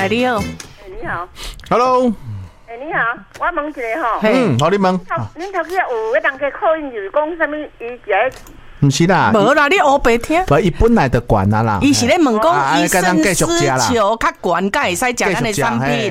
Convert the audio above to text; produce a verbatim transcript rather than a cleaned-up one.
哎，你好。 你好 ，Hello， 哎，你好，我问一下吼， 嗯，好，你问， 恁头先有迄人去考验，就是讲什么，伊一个。 不是啦， 无啦，你黑白听。 不，伊本来就悬啊啦。 伊是咧问讲， 啊伊咱继续肾丝吃啦球较悬，才会使食咱的产品。